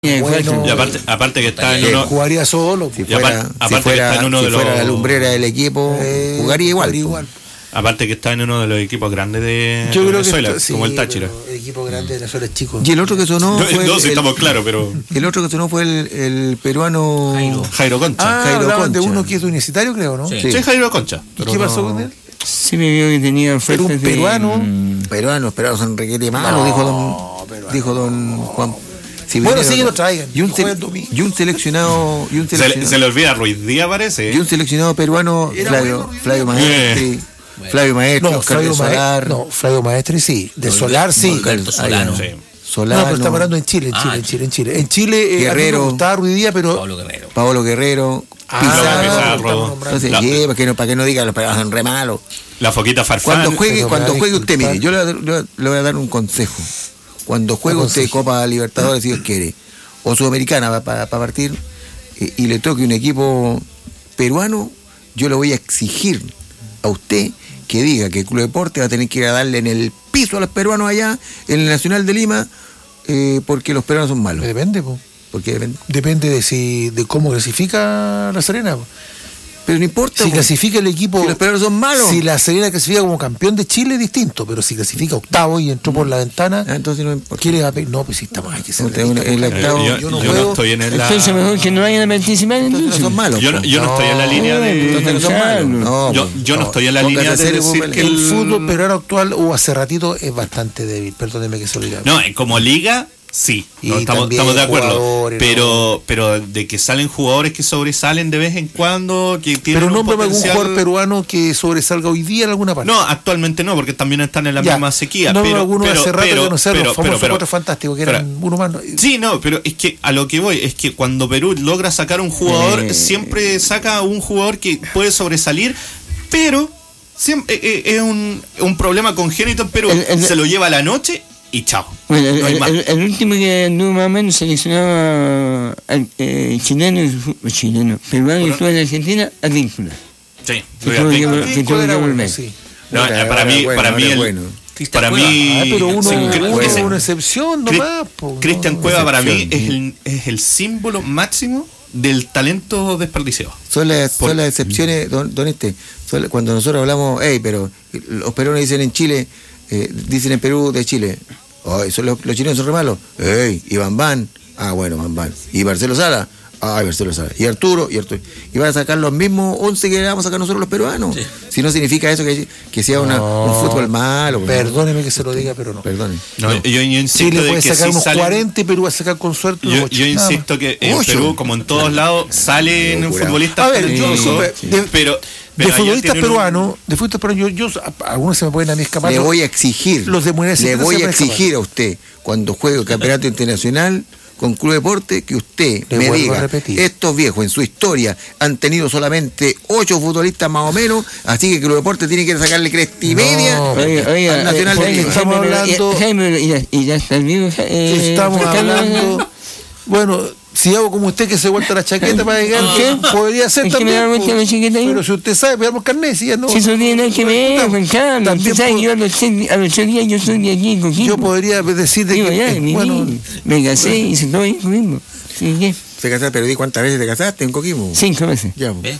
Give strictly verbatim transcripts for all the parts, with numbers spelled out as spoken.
Bueno, y aparte, aparte que está en uno, jugaría solo. Si fuera, aparte, aparte si fuera, que está en uno si de fuera los, la lumbrera del equipo, eh, jugaría igual. Jugaría igual. Aparte que está en uno de los equipos grandes de Yo creo Venezuela, que está, como sí, el Táchira. El equipo grande de Venezuela es chico. Y el otro que sonó no, fue no, el, si estamos claros, pero el otro que sonó fue el, el peruano Jairo, Jairo Concha. Ah, Jairo hablaban Concha. de uno que es universitario, creo, ¿no? Sí, sí Jairo Concha. ¿Y qué pasó con él? Sí me vio que tenía Pero un ofertas peruano. de... peruanos, peruanos son requete malos, No, dijo don peruano. dijo don Juan. Si Bueno, viniera- sí que lo traigan. Y un, Que juegue se- el domingo. y un seleccionado y un Se, le- seleccionado, se le olvida Ruiz Díaz, parece. y un seleccionado peruano, Era Flavio, bueno, Ruiz Flavio Díaz. Maestri, Flavio Maestri, No, Oscar Flavio de Solar, Maestri, no, Flavio Maestri sí. De Solar sí. Norberto Solano. Sí. Solano, No, pero estamos hablando en Chile, en Chile, Ah, en Chile, en Chile. En Chile, eh, Guerrero. a mí me gustaba Ruiz Díaz, pero... Pablo Guerrero. Paolo Guerrero, Ah, Pizarro. Pizarro. estamos nombrando. Entonces, La- yeah, para que no, para que no diga los peruanos son re malos. La Foquita Farfán. Cuando juegue, pero cuando me va a juegue usted, disculpar. mire, yo le, voy a dar- le voy a dar un consejo. Cuando juegue ¿Qué usted consejo? Copa Libertadores, si Dios quiere, o Sudamericana para partir, eh, y le toque un equipo peruano, yo le voy a exigir a usted que diga que el Club Deporte va a tener que ir a darle en el piso a los peruanos allá, en el Nacional de Lima, eh, porque los peruanos son malos. Depende, po. Porque depende. Depende de si de cómo clasifica la Serena, po. Pero no importa. Si po. clasifica el equipo... Si los peruanos son malos. Si la Serena clasifica como campeón de Chile es distinto, pero si clasifica octavo y entró por la ventana, Ah, entonces no importa. ¿qué le va a pedir? No, pues si estamos aquí que ser Usted es una- realista, el porque octavo- yo, yo no yo puedo- no estoy en la. Entonces mejor que no vayan a participar Entonces no entonces. son malos. Yo no, po. yo no estoy en la línea de. Entonces no son malos. No, Yo- po. yo no estoy en la Póngase línea de serio, decir po, que El el- fútbol peruano actual o hace ratito es bastante débil, perdóneme que se lo diga. No, como liga, sí. Y No, estamos, también estamos de acuerdo. jugadores, Pero, pero de que salen jugadores que sobresalen de vez en cuando, que tienen Pero un nómbrame algún potencial- jugador peruano que sobresalga hoy día en alguna parte. No, actualmente no, porque también están en la Ya. misma sequía. No, pero, algunos pero, hace rato pero, que no sé, pero, los pero, famosos pero- cuatro fantásticos que pero- eran uno más. Sí, no, pero es que a lo que voy es que cuando Perú logra sacar un jugador, Eh. siempre saca un jugador que puede sobresalir, pero siempre, eh, eh, es un, un problema congénito en Perú. El- el- Se lo lleva a la noche y chao. Bueno, el, No hay el- más. el- el último que anduvo más o menos seleccionaba al eh, chileno, y fu- chileno, peruano y estuvo en Argentina, Advíncula. Sí, Que lo tuvo que, digo. vol- que tuvo que Era bueno, volver. sí. No, Ahora- eh, para ahora mí, bueno, para ahora mí, es el- bueno. para mí, Ah, pero uno, sí, uno Cri- es ese- una excepción Cri- nomás. po, Cristian no. Cueva para mí excepción. es el, es el símbolo máximo del talento desperdiciado. Son las, Por- son las excepciones, don, don este. Son la- cuando nosotros hablamos, hey, pero los peruanos dicen en Chile, eh, dicen en Perú de Chile, ay, son los, los chilenos son re malos. Hey, y Van Van, ah, bueno, Van Van. Y Marcelo Sala, ah, Marcelo Sala. Y Arturo, y Arturo. Y van a sacar los mismos once que vamos a sacar nosotros los peruanos. Si no significa eso que, que sea una, No. un fútbol malo. pues. Perdóneme que se lo diga, pero no. Perdone. No, Yo, yo insisto Chile de puede que sacar sí unos salen- cuarenta y Perú va a sacar con suerte unos Yo, ocho. yo Nada más. insisto que en Ocho. Perú, como en todos lados, salen Locura. futbolistas A ver, yo talentosos, supe, de- pero, pero De allá futbolistas tienen un- peruanos, de futbolistas peruanos, yo, yo, algunos se me pueden a mí escapar. Le voy a exigir, Los de Munera le Citera voy se a me escapan. exigir a usted, cuando juegue el campeonato internacional con Club Deporte, que usted Le me vuelvo a diga, repetir. estos viejos en su historia han tenido solamente ocho futbolistas más o menos, así que Club Deporte tiene que sacarle cresta y No. media Oiga, oiga, al Nacional de Jaime, Lima. Estamos Jaime, hablando- Jaime, y ya- y ya está el vivo. eh, Estamos Juan Carlos, hablando. Bueno, si hago como usted que se vuelta la chaqueta para llegar, ¿Qué? podría ser ¿Es que me da también. vuelta po. la chaqueta ahí? Pero si usted sabe, veamos carnet, si ya no. Si eso tiene nada que ver, Puta, Juan Carlos. también Usted sabe puedo- que yo a los seis- a los ocho días yo soy de aquí, en Coquimbo. yo podría decir de Digo, que. ya, eh, mi bueno, niño, me casé y se todo ahí conmigo. ¿Sí, qué? ¿Se casaste? Pero di cuántas veces te casaste en Coquimbo. Cinco veces. Ya, po.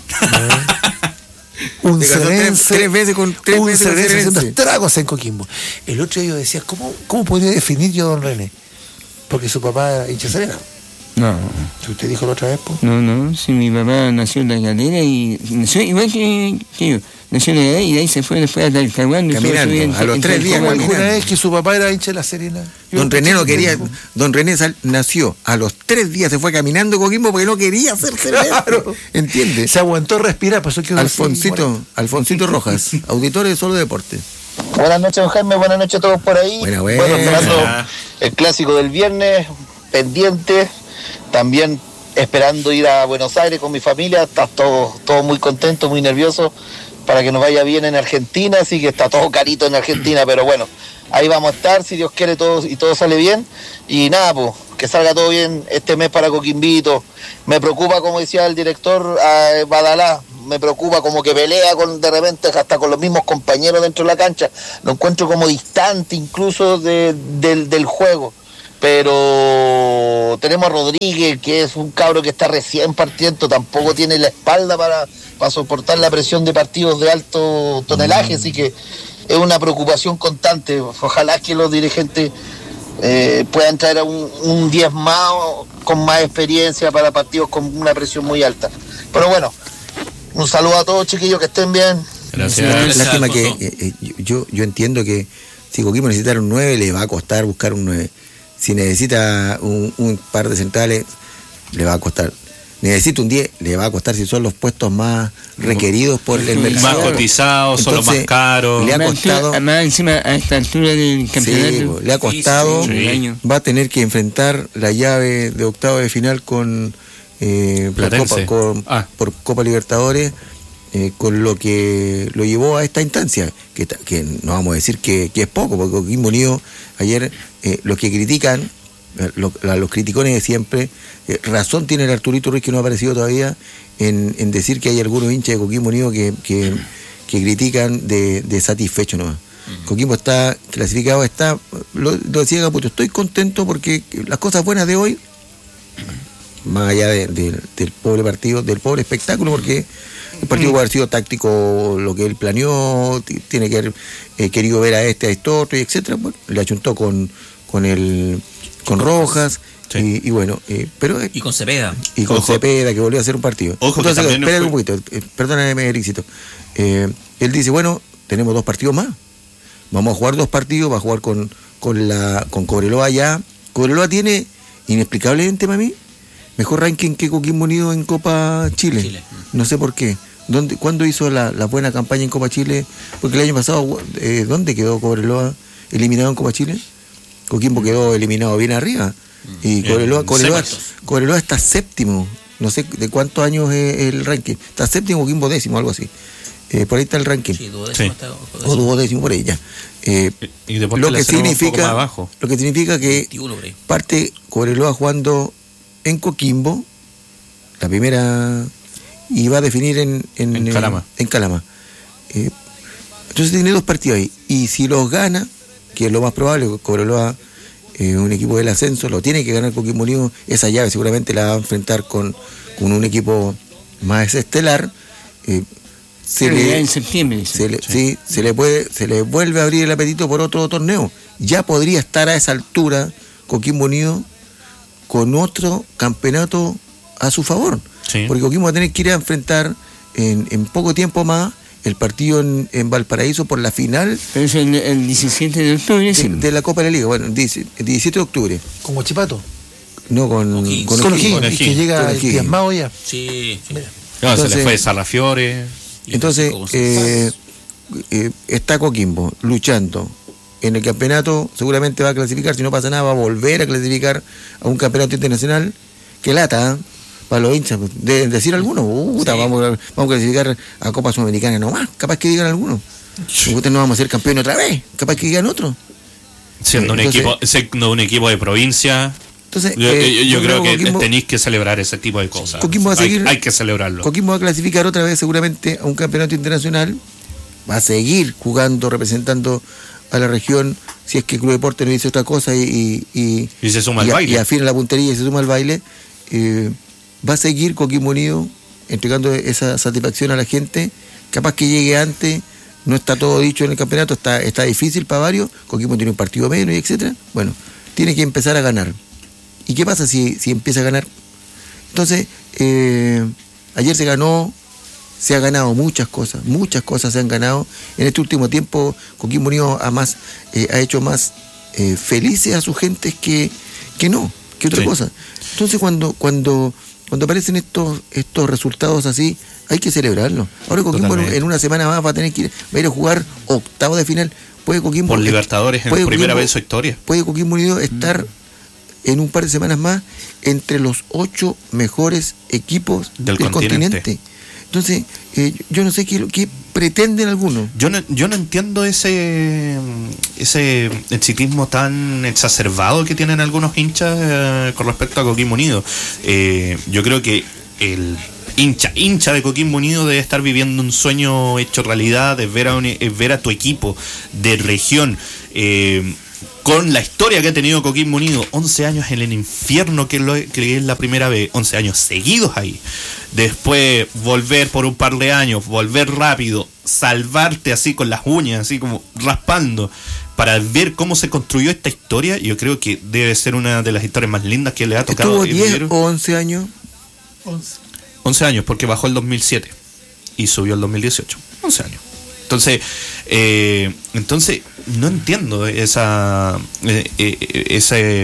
un Te casó serense, tres, tres veces con tres un veces con serense haciendo Serense. estragos en Coquimbo. El otro día yo decía, ¿cómo, cómo podría definir yo a don René? Porque su papá era hincha Serena. No, Si usted dijo la otra vez, pues. no, no. Si mi papá nació en la galera y nació igual que, que yo. Nació en la galera y de ahí se fue después a Talcahuano. y Caminando, fue subiendo a los en tres días Talcahuano. caminando. Una vez que su papá era hincha de la Serena. Yo Don René no quería, Claro. don René sal- nació, a los tres días se fue caminando a Coquimbo porque no quería hacer cerveza. Claro. ¿Entiendes? Se aguantó respirar, por eso quedó así, Alfonsito, bueno. Alfonsito Rojas, auditor de Solo Deporte. Buenas noches, don Jaime, buenas noches a todos por ahí. Buena, buena. Bueno, esperando el clásico del viernes, pendiente. También esperando ir a Buenos Aires con mi familia. Está todo, todo muy contento, muy nervioso para que nos vaya bien en Argentina. Así que está todo carito en Argentina, pero bueno, ahí vamos a estar, si Dios quiere todo, y todo sale bien. Y nada, pues, que salga todo bien este mes para Coquimbito. Me preocupa, como decía el director eh, Badalá, me preocupa como que pelea con de repente hasta con los mismos compañeros dentro de la cancha. Lo encuentro como distante incluso de, del, del juego. pero tenemos a Rodríguez, que es un cabro que está recién partiendo, tampoco tiene la espalda para, para soportar la presión de partidos de alto tonelaje, así que es una preocupación constante. Ojalá que los dirigentes eh, puedan traer a un, un diez más con más experiencia para partidos con una presión muy alta. Pero bueno, un saludo a todos, chiquillos, que estén bien. Gracias. Lástima que eh, eh, yo, yo entiendo que si Coquimbo necesita un nueve, le va a costar buscar un nueve. Si necesita un, un par de centrales, le va a costar. Necesita un diez, le va a costar si son los puestos más requeridos por el mercado. Más cotizados, son los más caros. Le ha costado. Más encima a esta altura del campeonato. Sí, le ha costado. Sí, sí, sí. Va a tener que enfrentar la llave de octavo de final con, eh, por, Copa, con ah. por Copa Libertadores. Eh, con lo que lo llevó a esta instancia, que, que no vamos a decir que, que es poco, porque Coquimbo Unido ayer, eh, los que critican, lo, la, los criticones de siempre, eh, razón tiene el Arturito Ruiz, que no ha aparecido todavía, en, en decir que hay algunos hinchas de Coquimbo Unido que, que, que critican de, de satisfecho nomás. Uh-huh. Coquimbo está clasificado, está, lo, lo decía Caputo, estoy contento porque las cosas buenas de hoy, más allá de, de, del pobre partido, del pobre espectáculo, porque el partido puede haber sido táctico, lo que él planeó, t- tiene que haber eh, querido ver a este, a esto, otro, y etcétera. Bueno, le achuntó con con el con Rojas, sí. y, y bueno, eh, pero... Eh, y con Cepeda. Y con Ojo. Cepeda, que volvió a hacer un partido. Ojo, entonces, que espera fue... un poquito, eh, perdóname, Ericito. Eh, él dice, bueno, tenemos dos partidos más. Vamos a jugar dos partidos, va a jugar con, con, la, con Cobreloa allá. Cobreloa tiene, inexplicablemente para mí, mejor ranking que Coquimbo Unido en Copa Chile. Chile. No sé por qué. ¿Dónde, ¿Cuándo hizo la, la buena campaña en Copa Chile? Porque el año pasado, eh, ¿dónde quedó Cobreloa eliminado en Copa Chile? Coquimbo quedó eliminado bien arriba. Y Cobreloa, Cobreloa, Cobreloa está séptimo. No sé de cuántos años es el ranking. Está séptimo, Coquimbo décimo, algo asimo. Eh, por ahí está el ranking. Sí, duodécimo sí. está. Duodécimo. O duodécimo por ahí ya. Eh, y lo que significa, lo que significa que parte Cobreloa jugando en Coquimbo, la primera, y va a definir en, en, en Calama. En, en Calama. Eh, entonces tiene dos partidos ahí. Y si los gana, que es lo más probable, Cobreloa, eh, un equipo del ascenso, lo tiene que ganar Coquimbo Unido, esa llave seguramente la va a enfrentar con, con un equipo más estelar. Eh, se Pero le, ya en septiembre. Se le, sí. sí, se le puede, se le vuelve a abrir el apetito por otro torneo. Ya podría estar a esa altura Coquimbo Unido con otro campeonato a su favor. Sí. Porque Coquimbo va a tener que ir a enfrentar en, en poco tiempo más el partido en, en Valparaíso por la final. Pero es el, el diecisiete de octubre, sí. De, de la Copa de la Liga, bueno, el diecisiete de octubre. ¿Con Huachipato? No, con O'Higgins. Con O'Higgins, que llega el diezmado ya. Sí, sí. No, entonces, se le fue Sarrafiore. Entonces, eh, eh, está Coquimbo luchando en el campeonato, seguramente va a clasificar, si no pasa nada, va a volver a clasificar a un campeonato internacional. Que lata, ¿eh? Para los hinchas, deben decir algunos, puta, sí. vamos, a, vamos a clasificar a Copa Sudamericana nomás, capaz que digan algunos. Nosotros no vamos a ser campeones otra vez, capaz que digan otros. Siendo, entonces, un equipo, siendo un equipo de provincia, entonces, yo, eh, yo, yo, yo creo que Coquimbo, tenéis que celebrar ese tipo de cosas. Coquimbo va a seguir, hay, hay que celebrarlo. Coquimbo va a clasificar otra vez seguramente a un campeonato internacional, va a seguir jugando, representando a la región, si es que el Club Deporte no dice otra cosa y, y, y, y se suma al y, baile. Y afina la puntería y se suma al baile. Eh, va a seguir Coquimbo Unido entregando esa satisfacción a la gente. Capaz que llegue antes, no está todo dicho en el campeonato, está, está difícil para varios. Coquimbo tiene un partido menos y etcétera. Bueno, tiene que empezar a ganar. ¿Y qué pasa si, si empieza a ganar? Entonces, eh, ayer se ganó, se ha ganado muchas cosas, muchas cosas se han ganado. En este último tiempo, Coquimbo Unido ha, más, eh, ha hecho más eh, felices a sus gentes que, que no, que otra sí. cosa. Entonces, cuando, cuando, cuando aparecen estos, estos resultados así, hay que celebrarlo. Ahora Coquimbo en, en una semana más va a tener que ir, va a ir a jugar octavo de final. Puede Coquimbo, por Libertadores, en primera vez en su historia. Puede Coquimbo Unido estar... Mm. en un par de semanas más entre los ocho mejores equipos del, del continente. continente. Entonces, eh, yo no sé qué, qué pretenden algunos. Yo no, yo no entiendo ese ese exitismo tan exacerbado que tienen algunos hinchas eh, con respecto a Coquimbo Unido. Eh, yo creo que el hincha hincha de Coquimbo Unido debe estar viviendo un sueño hecho realidad, de ver a, un, ver a tu equipo de región eh, con la historia que ha tenido Coquimbo Unido, once años en el infierno, que es, lo, que es la primera vez, once años seguidos ahí, después volver por un par de años, volver rápido, salvarte así con las uñas, así como raspando, para ver cómo se construyó esta historia, yo creo que debe ser una de las historias más lindas que le ha tocado. ¿Estuvo diez o once años? once años, porque bajó el dos mil siete y subió el dos mil dieciocho, once años. Entonces, eh, entonces no entiendo esa, eh, eh, ese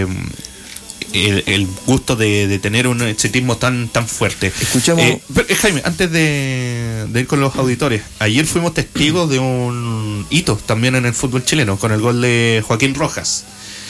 el, el gusto de, de tener un echetismo tan tan fuerte. Escuchamos. Eh, pero, eh, Jaime, antes de, de ir con los auditores, ayer fuimos testigos de un hito también en el fútbol chileno con el gol de Joaquín Rojas.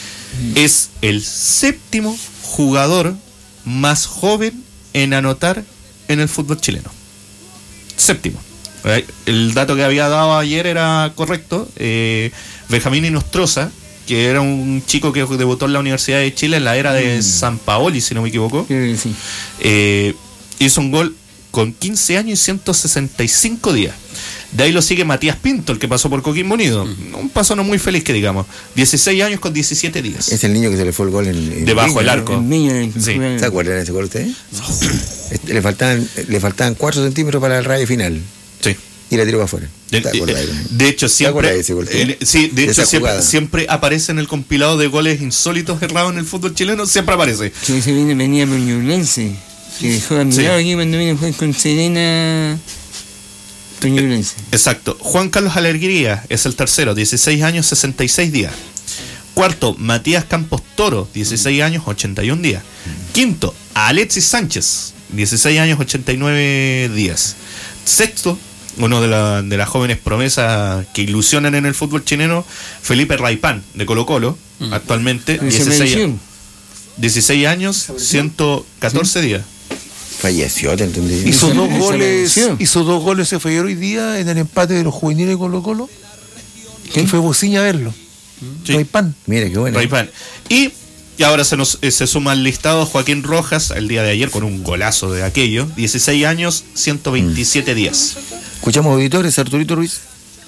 Es el séptimo jugador más joven en anotar en el fútbol chileno. Séptimo. El dato que había dado ayer era correcto. eh, Benjamín Inostroza, que era un chico que debutó en la Universidad de Chile en la era de mm. San Paoli, si no me equivoco, Sí, sí. eh, hizo un gol con quince años y ciento sesenta y cinco días. De ahí lo sigue Matías Pinto, el que pasó por Coquimbo Unido. Mm. Un paso no muy feliz, que digamos. dieciséis años con diecisiete días. Es el niño que se le fue el gol en, en debajo del Viña, arco. ¿no? Viña, Sí. ¿Se acuerdan de ese gol usted? le faltaban le faltaban cuatro centímetros para el rayo final. Sí. Y la tiró para afuera. De, ¿Te acuerdas? de hecho, siempre, de ese gol, eh, sí, de de hecho esa siempre, jugada? siempre aparece en el compilado de goles insólitos errados en el fútbol chileno, siempre aparece. Que se viene, venía Peñulense, que dejó a mi Sí. lado aquí cuando vino a jugar con Serena Peñulense. Exacto. Juan Carlos Alegría es el tercero, dieciséis años, sesenta y seis días. Cuarto, Matías Campos Toro, dieciséis años, ochenta y un días. Quinto, Alexis Sánchez, dieciséis años, ochenta y nueve días. Sexto, uno de, la, de las jóvenes promesas que ilusionan en el fútbol chileno, Felipe Raipán, de Colo Colo, mm. actualmente, dieciséis, dieciséis años, ciento catorce ¿Sí? días. Falleció, te entendí. Hizo dos goles, hizo dos goles se falló hoy día en el empate de los juveniles de Colo Colo. Que fue Bociña a verlo. Sí. Raipán. Mire, qué bueno. Raipán. Y, y ahora se nos eh, se suma al listado Joaquín Rojas, el día de ayer, con un golazo de aquello, dieciséis años, ciento veintisiete mm. días. Escuchamos auditores, Arturito Ruiz.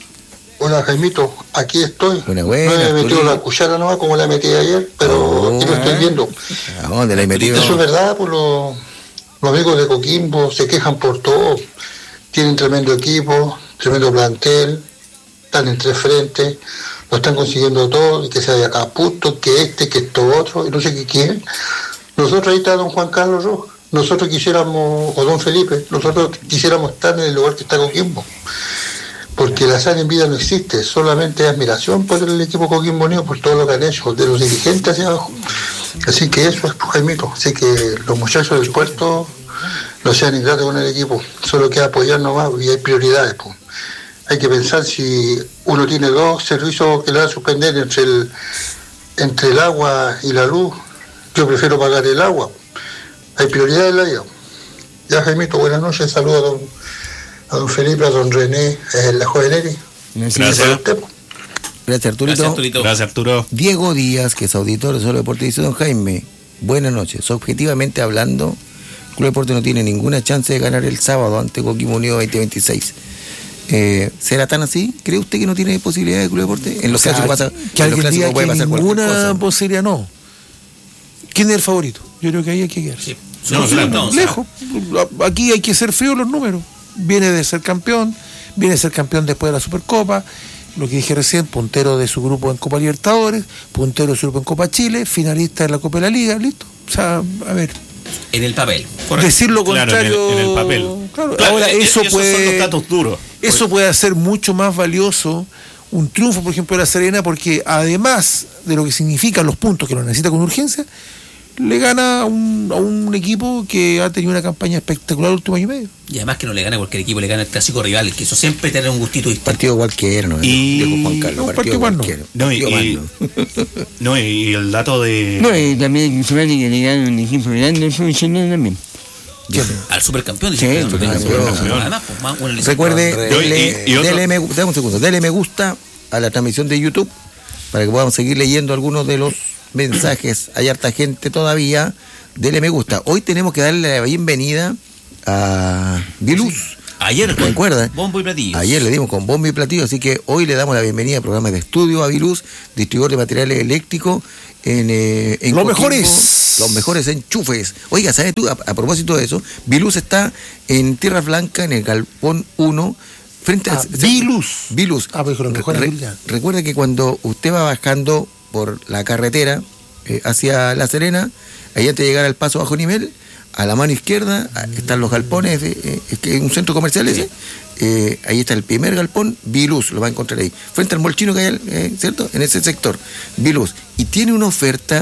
Hola Jaimito, aquí estoy. Buena, buena, no he metido la cuchara nomás como la metí ayer, pero oh, aquí lo estoy viendo. ¿A dónde la he metido? Eso es verdad, pues los, los amigos de Coquimbo se quejan por todo. Tienen tremendo equipo, tremendo plantel, están en tres frentes, lo están consiguiendo todo, y que sea de acá Puto, que este, que esto otro, y no sé qué quieren. Nosotros ahí está don Juan Carlos Rojas. Nosotros quisiéramos, o don Felipe, nosotros quisiéramos estar en el lugar que está Coquimbo, porque la sal en vida no existe, solamente hay admiración por el equipo Coquimbo Unido, por todo lo que han hecho, de los dirigentes hacia abajo. Así que eso es, pues, Jaimito, así que los muchachos del puerto no sean ingratos con el equipo, solo queda apoyar nomás y hay prioridades, pues. Hay que pensar si uno tiene dos servicios que le van a suspender entre el, entre el agua y la luz, yo prefiero pagar el agua. Hay prioridad en la vida. Ya, Jaimito, buenas noches. Saludos a don, a don Felipe, a don René, eh, la joven Eri. Gracias. Gracias, Arturito. Gracias, Arturito. Gracias, Arturo. Diego Díaz, que es auditor de Solo Deporte, dice: don Jaime, buenas noches. Objetivamente hablando, el Club Deporte no tiene ninguna chance de ganar el sábado ante Coquimbo Unido veinte veintiséis. Eh, ¿Será tan así? ¿Cree usted que no tiene posibilidad de Club Deporte? En los o sea, clásicos pasa, que en los clásicos puede pasar ninguna cosa. posibilidad, no. ¿Quién es el favorito? Yo creo que ahí hay que quedarse. Sí. No, claro, no, lejos. O sea, aquí hay que ser frío los números. Viene de ser campeón, viene de ser campeón después de la Supercopa, lo que dije recién, puntero de su grupo en Copa Libertadores, puntero de su grupo en Copa Chile, finalista de la Copa de la Liga, listo. O sea, a ver. En el papel. Decir lo contrario. Claro, en, el, en el papel. Claro, claro, ahora eso esos puede. son los datos duros. Eso puede hacer mucho más valioso un triunfo, por ejemplo, de La Serena, porque además de lo que significan los puntos que lo necesita con urgencia, le gana a un, a un equipo que ha tenido una campaña espectacular el último año y medio. Y además que no le gana cualquier equipo, le gana el clásico rival, que eso siempre tiene un gustito distinto. Partido cualquiera, ¿no? Y... Dijo Juan Carlos, no, partido partido cualquiera. No, y, partido y, no, y el dato de... No, y también hay que sumar que le gana un equipo grande el fútbol chileno también. Al supercampeón. Sí, dice, supercampeón. Además, pues, más bueno, Recuerde, dele, y, y dele, me, dame un segundo, dele me gusta a la transmisión de YouTube para que podamos seguir leyendo algunos de los mensajes. Hay harta gente todavía. Dele me gusta. Hoy tenemos que darle la bienvenida a Viluz. Ayer, ¿recuerdan? Bombo y platillo. Ayer le dimos con bombo y platillo, así que hoy le damos la bienvenida al programa de estudio a Viluz, distribuidor de materiales eléctricos en, eh, en Los Coquimbo, mejores. Los mejores enchufes. Oiga, ¿sabes tú? A, a propósito de eso, Viluz está en Tierra Blanca, en el Galpón uno, frente Ah, a... Viluz. Viluz. Ah, pues los mejores Re- Viluz ya. Recuerda que cuando usted va bajando por la carretera eh, hacia La Serena, ahí antes de llegar al paso bajo nivel, a la mano izquierda ah, están los galpones, eh, eh, es que es un centro comercial ese. Eh, ahí está el primer galpón, Viluz, lo va a encontrar ahí. Frente al molchino que hay, eh, ¿cierto? En ese sector, Viluz. Y tiene una oferta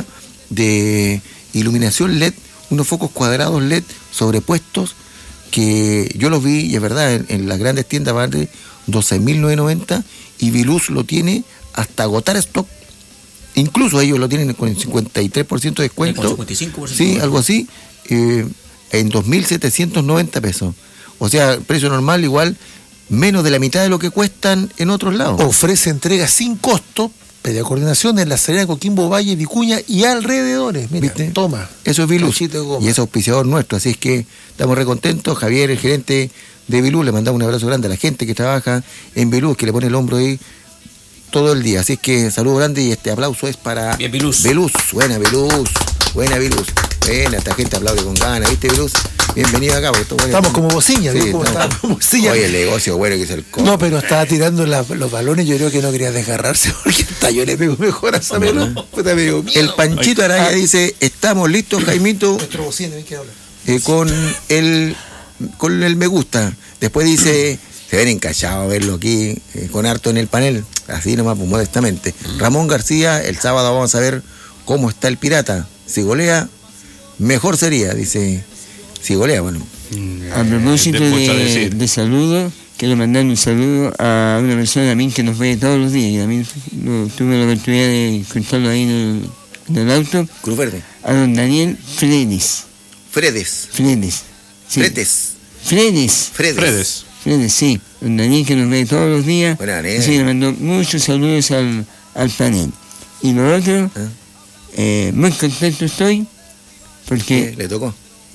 de iluminación L E D, unos focos cuadrados L E D sobrepuestos, que yo los vi, y es verdad, en, en las grandes tiendas vale doce mil novecientos noventa, y Viluz lo tiene hasta agotar stock. Incluso ellos lo tienen con el cincuenta y tres por ciento de descuento. Con cincuenta y cinco por ciento. Sí, algo así, eh, en dos mil setecientos noventa pesos. O sea, precio normal igual, menos de la mitad de lo que cuestan en otros lados. Ofrece entrega sin costo, pedida coordinación en La Serena, Coquimbo, Valle, Vicuña y alrededores. Mira, ¿Viste? toma. Eso es Viluz. Cachito de goma. Y es auspiciador nuestro, así es que estamos recontentos. Javier, el gerente de Viluz, le mandamos un abrazo grande a la gente que trabaja en Viluz, que le pone el hombro ahí todo el día. Así es que saludo grande y este aplauso es para Bien, Viluz. Viluz, buena Viluz, buena Viluz. Buena, esta gente aplaude con ganas, ¿viste, Viluz? Bienvenido acá. Porque esto, bueno, Estamos como bociña, sí, ¿viste? Como estamos- estamos como bociña. Oye, el negocio bueno que es el co- No, pero estaba tirando la- los balones, yo creo que no quería desgarrarse porque hasta yo le pego mejor a esa pelota. Puta, me dio miedo. El Panchito Araya dice, estamos listos, Jaimito, Nuestro bocina, ¿ven qué habla? eh, con el con el me gusta. Después dice, se ven encallados a verlo aquí, eh, con harto en el panel, así nomás, pues, modestamente. Ramón García, el sábado vamos a ver cómo está el Pirata. Si golea, mejor sería, dice. Si golea, bueno. A propósito de mucho de, decir. de saludo, quiero mandar un saludo a una persona también que nos ve todos los días, y también lo- tuve la oportunidad de escucharlo ahí en el, en el auto, Cruz Verde. a don Daniel Fredes. Fredes. Fredes. Sí. Fretes. Fredes. Fredes. Fredes. Fredes, sí. Don Daniel que nos ve todos los días. Buena, Daniel. Así que le mandó muchos saludos al, al panel. Y lo otro, Ah. eh, muy contento estoy, ¿Qué? porque ¿Le tocó?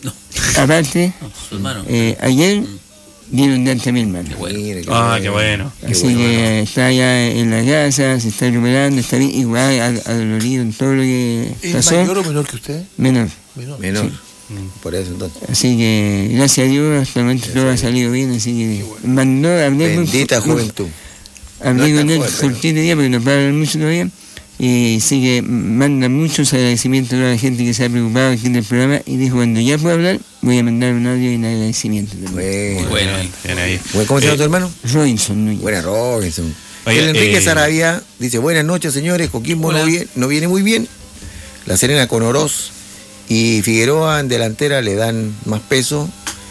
aparte, Sus manos. eh, ayer dieron de alta a mi hermano. Qué bueno. Mire, Ah, qué bueno. Qué Así bueno, que bueno. está ya en la casa, se está recuperando, está bien, igual ha, ha dolorido en todo lo que ¿Es pasó. mayor o menor que usted? Menor. Menor. Menor. Por eso entonces. Así que gracias a Dios hasta el momento todo ha salido bien, así que mandó, hablé con- Bendita con- juventud. hablé No es con tan él joven, pero- cortito de día porque nos va a hablar mucho todavía. Y sí que manda muchos agradecimientos a toda la gente que se ha preocupado aquí en el programa y dijo cuando ya pueda hablar voy a mandar un audio y un agradecimiento también. Bueno. Bueno. Bien ahí. Bueno, ¿cómo se llama Eh, tu hermano? Robinson Núñez. Buena Robinson. Oye, el Enrique eh, Saravia dice, buenas noches señores, Coquimbo no Hola. viene, no viene muy bien. La Serena con Oroz y Figueroa en delantera le dan más peso.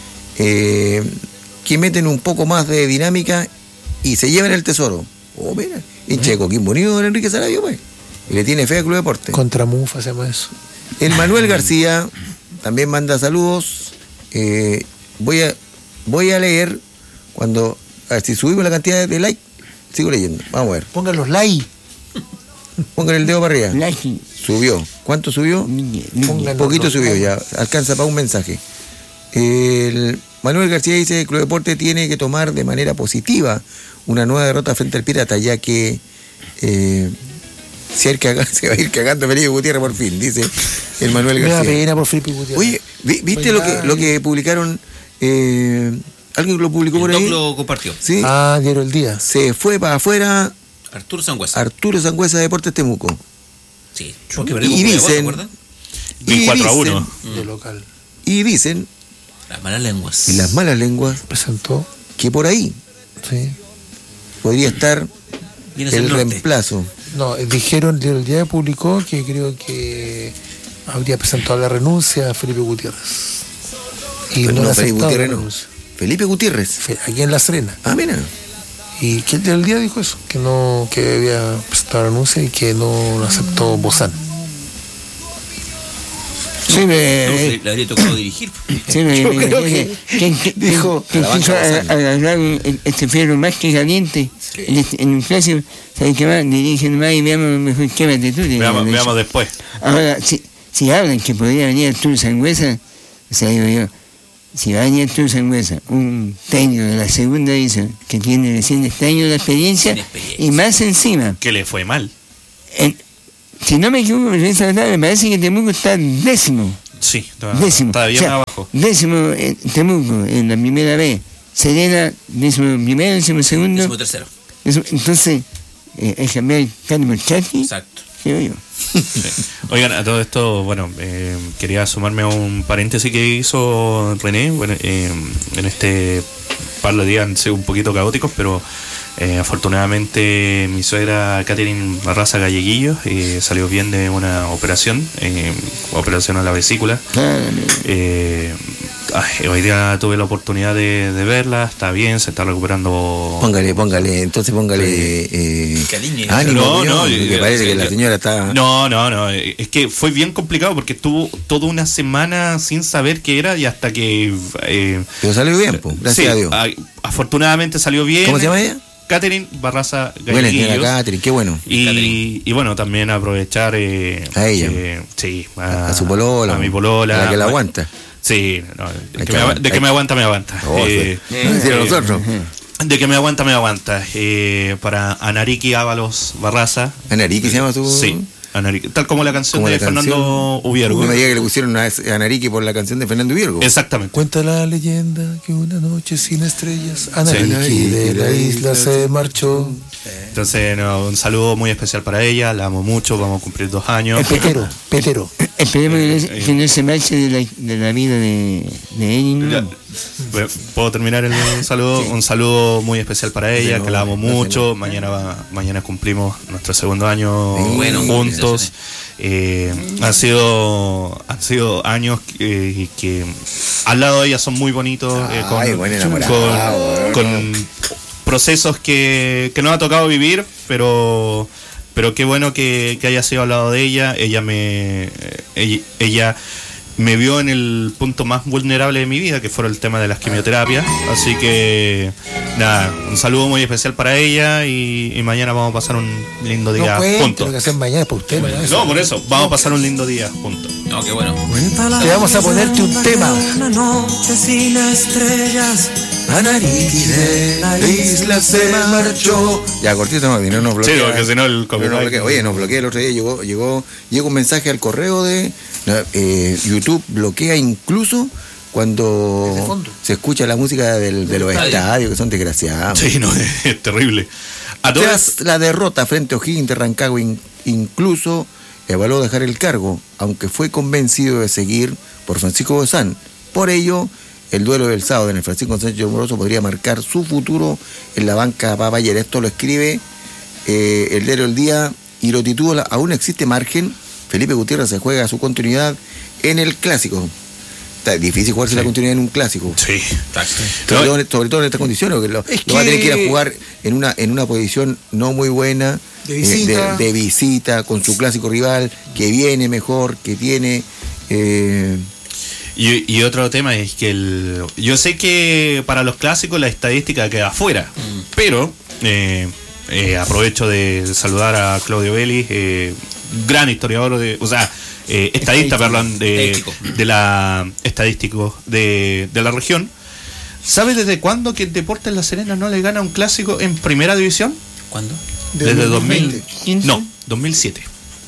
Eh, que meten un poco más de dinámica y se llevan el tesoro. Oh, mira, hincha de Coquimbo Unido, don Enrique Saravia, pues. Y le tiene fe al Club Deporte. Contra Mufa hacemos eso. El Manuel García también manda saludos. Eh, voy a voy a leer cuando, a ver si subimos la cantidad de likes, sigo leyendo. Vamos a ver. Pongan los like. Pongan el dedo para arriba. Like. Subió. ¿Cuánto subió? Núñez, Pongan Núñez. los Poquito dos subió like. ya. Alcanza para un mensaje. El Manuel García dice que el Club Deporte tiene que tomar de manera positiva una nueva derrota frente al Pirata, ya que eh, se, va a ir caga- se va a ir cagando Felipe Gutiérrez por fin, dice el Manuel Me da García. pena por Felipe Gutiérrez. Oye, ¿vi- ¿viste Oye, lo que ay. lo que publicaron? Eh, ¿Alguien lo publicó por El Doc ahí? lo compartió. Sí. Ah, diario El Día. Se fue para afuera Arturo Sangüesa. Arturo Sangüesa de Deportes Temuco. Sí. Porque perdimos Y por dicen- ¿te acuerdas? Y cuatro a uno. De local. Y dicen, Las malas lenguas. y las malas lenguas, Presentó. que por ahí Sí. podría estar Viene hacia el el norte. reemplazo. No, eh, dijeron, Diario El Día publicó que creo que habría presentado la renuncia a Felipe Gutiérrez. Y Pero no, no, le Felipe aceptado la Gutiérrez no. renuncia. Felipe Gutiérrez. Fe- Aquí en La Serena. Ah, mira. Y que el Diario El Día dijo eso, que no, que había presentado la renuncia y que no lo aceptó Bozán. Sí, No, me, le, le habría tocado dirigir. sí, me, Yo me- creo me- que que- que- dijo, que a la banca quiso a- Bazán. agarrar un- este fierro más que caliente en, este- en un clásico. ¿Sabes qué más? Dirigen más y veamos mejor quémate tú. le- Veamos, le- veamos después. Ahora, si, si hablan que podría venir Arturo Sangüesa, o sea, digo yo, si va a venir Arturo Sangüesa, un técnico de la segunda división, que tiene recién este año de experiencia, experiencia, y más encima, Que le fue mal. en, si no me equivoco, me parece que Temuco está décimo. Sí, está, Décimo. está bien O sea, abajo. Décimo en Temuco, en la primera vez. Serena, décimo primero, décimo segundo. Décimo tercero. Eso, entonces, eh, hay que cambiar el Carlos Chachi. Exacto. Creo yo. Sí. Oigan, a todo esto, bueno, eh, quería sumarme a un paréntesis que hizo René. Bueno, eh, en este par de días han sido un poquito caóticos, pero eh, afortunadamente mi suegra Catherine Barraza Galleguillo eh, salió bien de una operación, eh, operación a la vesícula. Eh, ay, hoy día tuve la oportunidad de, de verla, está bien, se está recuperando. Póngale, póngale, entonces póngale eh, Cariño. ánimo, No, cuñado, no, porque yo- parece que yo- la señora está... No, no, no, es que fue bien complicado porque estuvo toda una semana sin saber qué era y hasta que... Eh, Pero salió bien, pues, gracias sí, a Dios. a- afortunadamente salió bien. ¿Cómo se llama ella? Catherine Barraza Buena señora Galleguillos. Catherine, qué bueno. Y, y bueno, también aprovechar eh, A ella. que- sí, A su polola, a mi polola, a la que la bueno, aguanta. Sí, no, Hay de, que que me, aguanta- de que hay- me aguanta, me aguanta. Oh, Eh, sí. Nos decían eh, nosotros. de que me aguanta, me aguanta. Eh, para Anariki Ábalos Barraza. Anariki se llama su... Sí, Anariki, tal como la canción como de la canción. Fernando Ubiergo. No me diga que le pusieron a a Anariki por la canción de Fernando Ubiergo. Exactamente. Cuenta la leyenda que una noche sin estrellas, Anariki Sí. de la isla se marchó. Entonces, no, un saludo muy especial para ella. La amo mucho. Vamos a cumplir dos años. El petero, petero. Esperemos que no, Eh, se- que no se marche de la, de la vida de, de ella. Ya, ¿no? ¿puedo terminar el saludo? Un saludo muy especial para ella, No, que la amo no, mucho. no. Mañana va, mañana cumplimos nuestro segundo año Bueno, juntos. Eh, han sido han sido años que, que al lado de ella son muy bonitos, eh, con, Ay, buen enamorado, con, con procesos que, que nos ha tocado vivir, pero pero qué bueno que, que haya sido al lado de ella. Ella me ella, ella me vio en el punto más vulnerable de mi vida, que fue el tema de las quimioterapias. Así que, nada, un saludo muy especial para ella y, y mañana vamos a pasar un lindo día No cuente juntos. lo que hacen mañana por usted. ¿no? Eso. No, por eso, vamos a pasar un lindo día juntos. No, qué bueno. Te vamos a ponerte un tema. Una noche sin estrellas, Anariki de la isla se marchó. Ya, cortito, no, no nos bloquea. Sí, porque si no el No nos copyright- bloquea. Oye, nos bloquea el otro día, llegó, llegó, llegó un mensaje al correo de eh, YouTube, bloquea incluso cuando Desde fondo. se escucha la música del, de los Estadio. estadios, que son desgraciados. Sí, no, es terrible. A todas, Tras la derrota frente a O'Higgins de Rancagua, in- incluso evaluó dejar el cargo, aunque fue convencido de seguir por Francisco Bozán. Por ello, el duelo del sábado en el Francisco Sánchez Moroso podría marcar su futuro en la banca papayera. Esto lo escribe eh, el diario El Día y lo titula ¿Aún existe margen? Felipe Gutiérrez se juega su continuidad en el clásico. Está difícil jugarse la continuidad en un clásico. sí. Exacto. Sobre, todo, sobre todo en estas condiciones, porque lo, Es lo va a tener que ir que- a jugar en una, en una posición no muy buena, De eh, visita. de, de visita, con su clásico rival, que viene mejor, que tiene... eh, Y, y otro tema es que el, yo sé que para los clásicos la estadística queda afuera, pero eh, eh, aprovecho de saludar a Claudio Vélez, eh, gran historiador, de, o sea, eh, estadista, perdón, de, Estadístico. de la estadístico de, de la región. ¿Sabe desde cuándo que el Deportes La Serena no le gana un clásico en primera división? ¿Cuándo? Desde dos mil ¿Quién no, fue? dos mil siete.